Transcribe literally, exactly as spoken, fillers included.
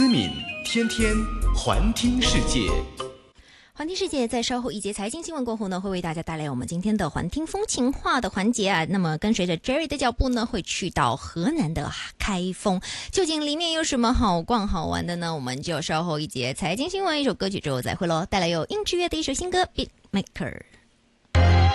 思敏，天天环听世界。 环听世界在稍后一节财经新闻过后呢，会为大家带来我们今天的环听风情话的环节啊。那么跟随着 Jerry 的脚步呢，会去到河南的开封，究竟里面有什么好逛好玩的呢？我们就稍后一节财经新闻一首歌曲之后再会咯，带来有殷志月的一首新歌 Beat Maker。